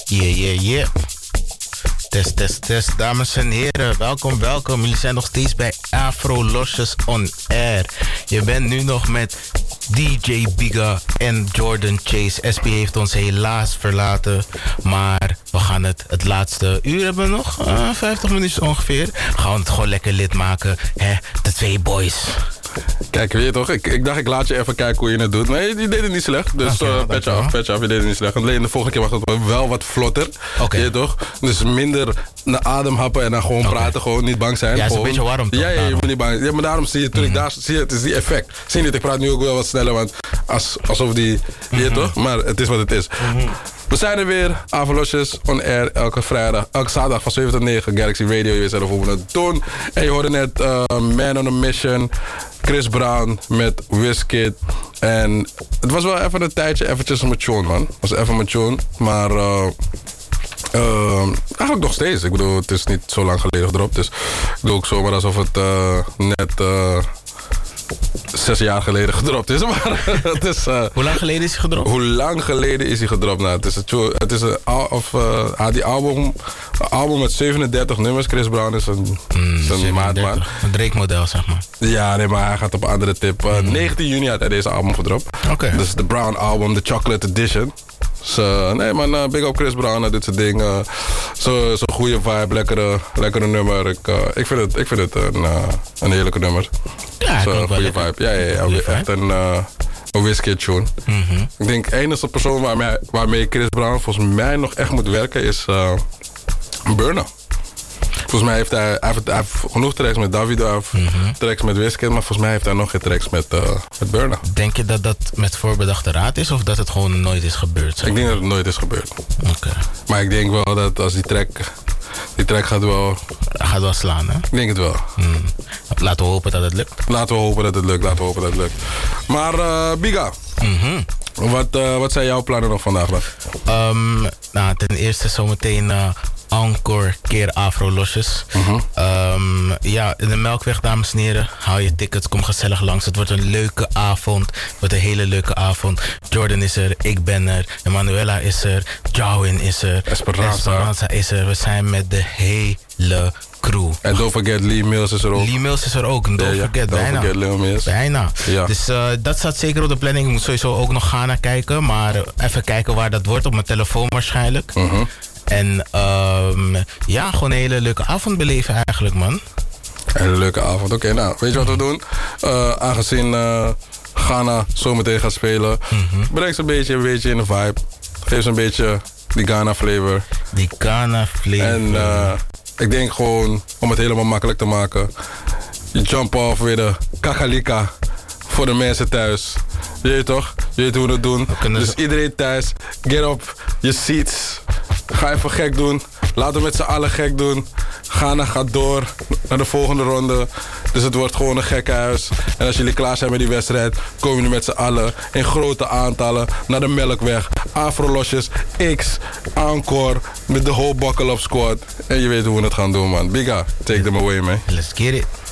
Yeah. Test. Dames en heren, welkom. Jullie zijn nog steeds bij Afro Losjes on Air. Je bent nu nog met DJ Biga en Jordan Chase. SP heeft ons helaas verlaten, maar we gaan het laatste uur hebben we nog. 50 minuten ongeveer. Gaan we het gewoon lekker lid maken. De twee boys. Kijk, weet je toch, ik dacht ik laat je even kijken hoe je het doet. Maar je deed het niet slecht. Dus petje af, je deed het niet slecht. Alleen de volgende keer was het wel wat vlotter. Weet je toch? Dus minder naar adem happen en dan gewoon praten, gewoon niet bang zijn. Ja, het is gewoon, een beetje warm toch? Ja, je moet niet bang zijn. Ja, maar daarom zie je, toen ik daar zie je, het is die effect. Zie je niet, ik praat nu ook wel wat sneller, want alsof die, weet je toch? Maar het is wat het is. We zijn er weer, Avalosjes on Air, elke zaterdag van 7 tot 9, Galaxy Radio, je weet zelf hoe we het doen. En je hoorde net Man on a Mission, Chris Brown met Wizkid. En het was wel even een tijdje eventjes mijn tune, man. Het was even mijn tune, maar eigenlijk nog steeds. Ik bedoel, het is niet zo lang geleden gedropt, dus ik doe ook zomaar alsof het net 6 jaar geleden gedropt is. Maar het is, hoe lang geleden is hij gedropt? Hoe lang geleden is hij gedropt? Nou, het is die album met 37 nummers. Chris Brown is een maatman. Een Drake-model, zeg maar. Ja, nee, maar hij gaat op een andere tip. 19 juni had hij deze album gedropt. Okay. Dus de Brown album, de Chocolate Edition. Nee man, big up Chris Brown, dit soort dingen. Zo'n goede vibe, lekkere nummer. Ik vind het een heerlijke nummer. Ja, zo'n goede vibe. Ja, echt een Wizkid tune. Ik denk de enige persoon waarmee Chris Brown volgens mij nog echt moet werken is Burna. Volgens mij heeft hij genoeg tracks met Davido, tracks met Wizkid, maar volgens mij heeft hij nog geen tracks met Burna. Denk je dat dat met voorbedachte raad is of dat het gewoon nooit is gebeurd? Zeg? Ik denk dat het nooit is gebeurd. Okay. Maar ik denk wel dat als die track gaat wel... Gaat wel slaan, hè? Ik denk het wel. Laten we hopen dat het lukt. Laten we hopen dat het lukt. Maar Biga, wat zijn jouw plannen nog vandaag dan? Nou, ten eerste zometeen encore keer Afro Losjes. Ja, in de Melkweg, dames en heren. Haal je tickets, kom gezellig langs. Het wordt een leuke avond. Het wordt een hele leuke avond. Jordan is er, ik ben er. Emanuela is er, Jawin is er. Esperanza is er. We zijn met de hele crew. En don't forget, Lee Mills is er ook. Lee Mills is er ook. Don't forget Lil Mills. Bijna. Ja. Dus dat staat zeker op de planning. Ik moet sowieso ook nog gaan naar kijken. Maar even kijken waar dat wordt. Op mijn telefoon waarschijnlijk. En ja, gewoon een hele leuke avond beleven eigenlijk, man. Een hele leuke avond. Oké, nou, weet je wat we doen? Aangezien Ghana zometeen gaat spelen, breng ze een beetje in de vibe. Geef ze een beetje die Ghana flavor. En ik denk gewoon, om het helemaal makkelijk te maken, je jump off weer de kakalika voor de mensen thuis. Je weet toch? Je weet hoe we het doen. Dus iedereen thuis, get up je seats. Ga even gek doen. Laten we met z'n allen gek doen. Ghana gaat door naar de volgende ronde. Dus het wordt gewoon een gekkenhuis. En als jullie klaar zijn met die wedstrijd, komen jullie met z'n allen in grote aantallen naar de Melkweg. Afro-losjes, X, Encore, met de whole Buckle Up Squad. En je weet hoe we het gaan doen, man. Biga, take them away, man. Let's get it.